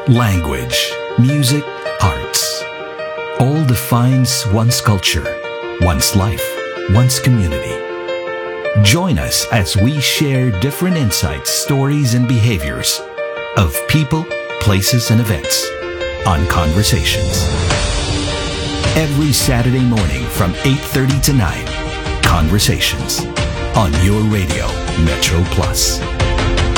Language, music, arts. All defines one's culture, one's life, one's community. Join us as we share different insights, stories, and behaviors of people, places, and events on Conversations. Every Saturday morning from 8:30 to 9, Conversations on your radio, Metro Plus.